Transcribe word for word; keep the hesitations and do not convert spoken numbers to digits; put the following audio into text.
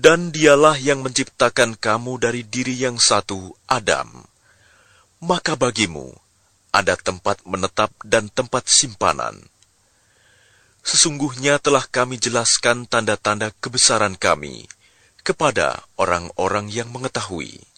Dan dialah yang menciptakan kamu dari diri yang satu, Adam. Maka bagimu ada tempat menetap dan tempat simpanan. Sesungguhnya telah kami jelaskan tanda-tanda kebesaran kami kepada orang-orang yang mengetahui.